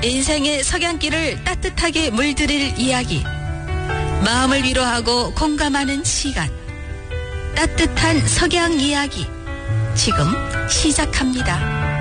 인생의 석양길을 따뜻하게 물들일 이야기. 마음을 위로하고 공감하는 시간. 따뜻한 석양 이야기. 지금 시작합니다.